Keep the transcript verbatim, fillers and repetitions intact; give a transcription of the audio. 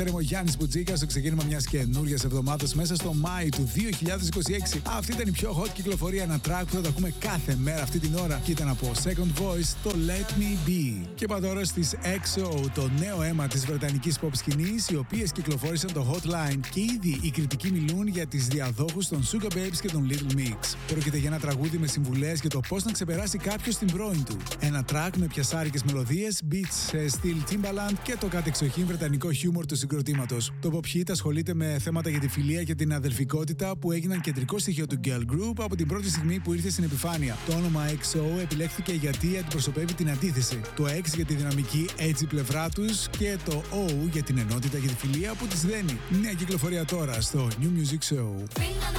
Είμαι ο Γιάννης Μπουτζίκας στο ξεκίνημα μιας καινούριας εβδομάδας μέσα στο Μάη του δύο χιλιάδες είκοσι έξι. Αυτή ήταν η πιο hot κυκλοφορία, ένα track που θα το ακούμε κάθε μέρα αυτή την ώρα και ήταν από Second Voice, το Let Me Be. Και είπα τώρα στις εξ ο, το νέο αίμα της βρετανικής pop σκηνής, οι οποίες κυκλοφόρησαν το Hotline και ήδη οι κριτικοί μιλούν για τις διαδόχους των Sugar Babes και των Little Mix. Πρόκειται για ένα τραγούδι με συμβουλές για το πώς να ξεπεράσει κάποιος την πρώην του. Ένα track με πιασάρικες μελωδίες, beats σε στυλ Timbaland και το κατεξοχήν βρετανικό χιούμορ του συγκροτήματος. Το pop hit ασχολείται με θέματα για τη φιλία και την αδελφικότητα που έγιναν κεντρικό στοιχείο του girl group από την πρώτη στιγμή που ήρθε στην επιφάνεια. Το όνομα εξ ο επιλέχθηκε γιατί αντιπροσωπεύει την αντίθεση. Το X για τη δυναμική έτσι πλευρά τους και το O για την ενότητα και τη φιλία που τις δένει. Νέα κυκλοφορία τώρα στο New Music Show.